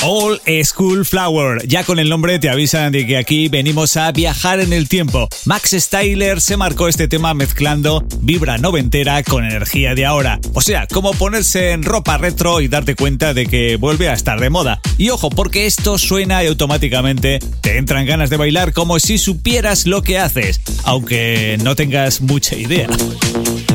Old School Flower. Ya con el nombre te avisan de que aquí venimos a viajar en el tiempo. Max Styler se marcó este tema mezclando vibra noventera con energía de ahora. O sea, como ponerse en ropa retro y darte cuenta de que vuelve a estar de moda. Y ojo, porque esto suena y automáticamente te entran ganas de bailar como si supieras lo que haces, aunque no tengas mucha idea.